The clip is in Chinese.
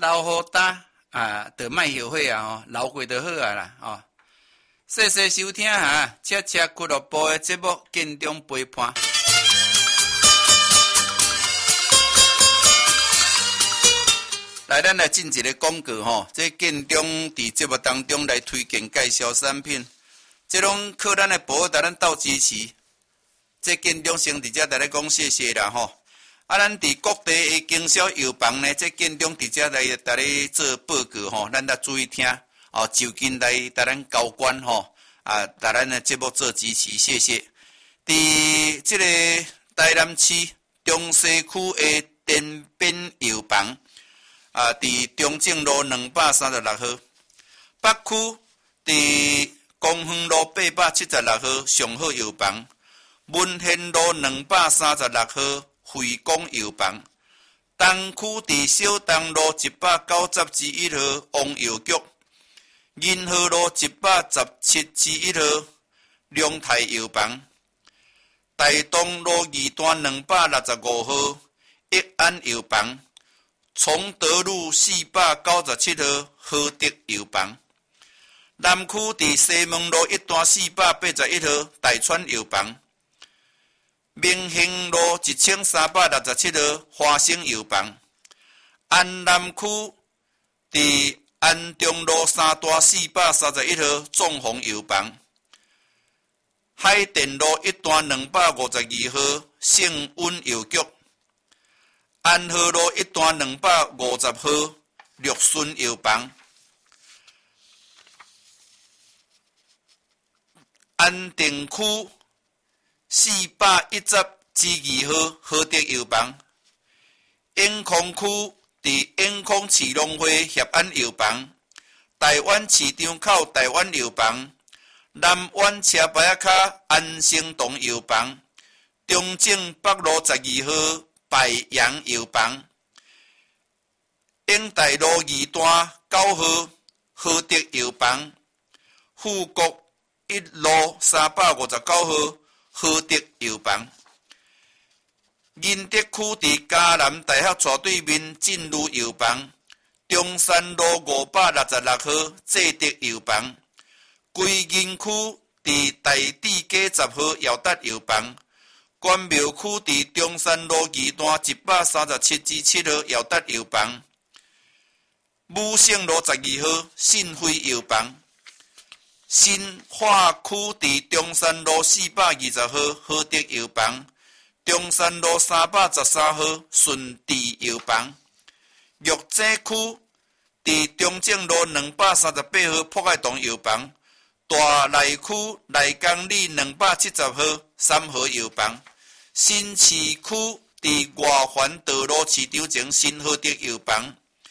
留好打就莫后悔啊！留过就好啊啦！谢谢收听车车俱乐部的节目《建中陪伴》。来，咱来进一个广告这建中伫节目当中来推荐介绍产品，这拢靠咱的保达咱斗支持。这建中先伫遮来讲谢谢啦咱伫各地的经销药房呢，这建中伫遮来大家做报告咱要注意听就近来咱交关大咱的节目做支持，谢谢。伫这个台南市中西区的天边药房伫中正路236号，北区伫公园路876号上好药房，文贤路236号惠光药房，东区伫小东路190-1号王药局，仁和路117-1号龙泰药房，台东路二段265号益安药房，崇德路497号和德药房，南区伫西门路1段481号大川药房，明兴路1367号花生药房，安南区伫安中路3段431号纵宏药房，海淀路1段252号圣温药局，安和路1段250号绿顺药房，安定区410-2号和德药房，永康区伫永康市农会协安药房，台湾市场口台湾药房，南湾车牌卡安生堂药房，中正北路12号白杨药房，永大路2段9号和德药房，富国1路359号和德药房，仁德区伫嘉南大学斜对面进入药房，中山路566号正德药房，归仁区伫大地街10号耀达药房，关庙区伫中山路2段137-7号耀达药房，武圣路12号信辉药房，新化区伫中山路420号和德药房，中山路313号顺治药房，玉井区伫中正路238号博爱堂药房，大内区内江里270号三和药房，新市区伫外环道路市场前新和德药房，